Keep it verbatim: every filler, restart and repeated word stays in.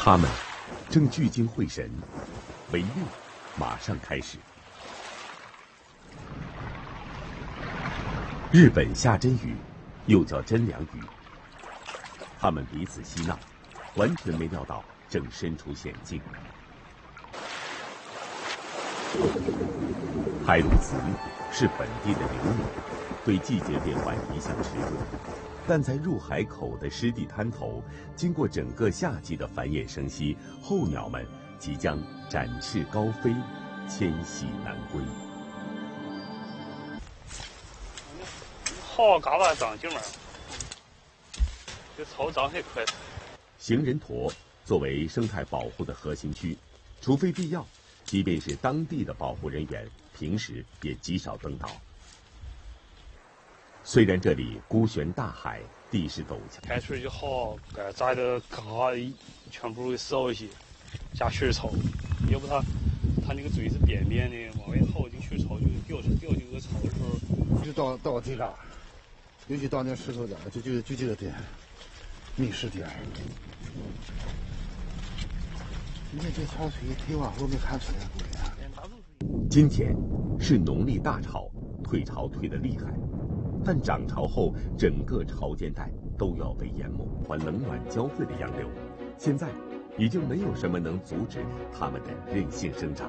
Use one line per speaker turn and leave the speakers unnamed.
他们正聚精会神，围猎马上开始。日本下真鱼，又叫真良鱼。他们彼此嬉闹，完全没料到正身处险境。海鸬鹚是本地的流鸟，对季节变换一向迟钝，但在入海口的湿地滩头，经过整个夏季的繁衍生息，候鸟们即将展翅高飞，迁徙南归。
好嘎巴长劲儿，这草长很快。
行人驼作为生态保护的核心区，除非必要，即便是当地的保护人员，平时也极少登岛。虽然这里孤悬大海，地势陡峭，
开水就好，该咋的嘎全部扫一些，加水草，要不它它那个嘴是扁扁的，往外套进水草就掉掉进个草的时候，
就到到这嘎，尤其到那石头点，就就就这个点，觅食点。你看这潮水退往后没看出来不一样。
今天是农历大潮，退潮退得厉害，但涨潮后整个潮间带都要被淹没。还冷暖交汇的洋流，现在已经没有什么能阻止它们的任性生长。